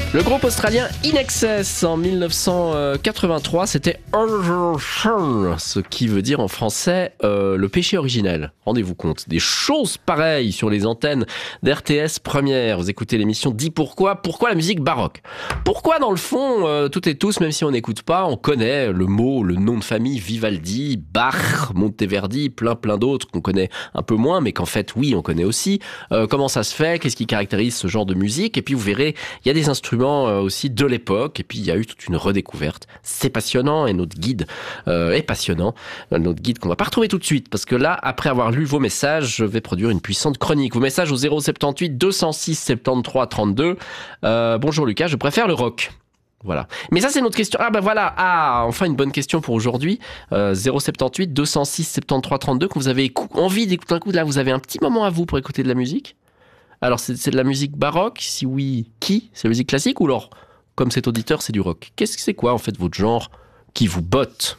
Le groupe australien In Excess en 1983, c'était ce qui veut dire en français le péché originel. Rendez-vous compte, des choses pareilles sur les antennes d'RTS Première. Vous écoutez l'émission Dis pourquoi la musique baroque. Pourquoi dans le fond, toutes et tous, même si on n'écoute pas, on connaît le mot, le nom de famille Vivaldi, Bach, Monteverdi, plein d'autres qu'on connaît un peu moins, mais qu'en fait oui, on connaît aussi. Comment ça se fait? Qu'est-ce qui caractérise ce genre de musique? Et puis vous verrez, il y a des instruments aussi de l'époque, et puis il y a eu toute une redécouverte. C'est passionnant, et notre guide est passionnant. Notre guide qu'on va pas retrouver tout de suite, parce que là, après avoir lu vos messages, je vais produire une puissante chronique. Vos messages au 078 206 73 32. Bonjour Lucas, je préfère le rock. Voilà. Mais ça, c'est notre question. Ah, bah voilà. Ah, enfin, une bonne question pour aujourd'hui. 078 206 73 32, que vous avez envie d'écouter un coup. Là, vous avez un petit moment à vous pour écouter de la musique. Alors, c'est de la musique baroque? Si oui, qui? C'est la musique classique ou alors, comme cet auditeur, c'est du rock? Qu'est-ce que c'est quoi, en fait, votre genre qui vous botte?